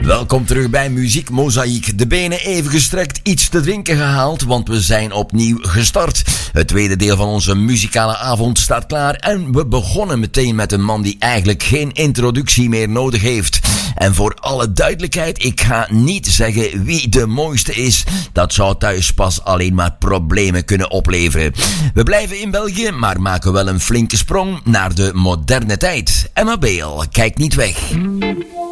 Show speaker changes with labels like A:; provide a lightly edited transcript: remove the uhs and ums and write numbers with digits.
A: Welkom terug bij Muziek Mozaïek. De benen even gestrekt, iets te drinken gehaald, want we zijn opnieuw gestart. Het tweede deel van onze muzikale avond staat klaar en we begonnen meteen met een man die eigenlijk geen introductie meer nodig heeft. En voor alle duidelijkheid, ik ga niet zeggen wie de mooiste is. Dat zou thuis pas alleen maar problemen kunnen opleveren. We blijven in België, maar maken wel een flinke sprong naar de moderne tijd. Emma Bale, kijk niet weg.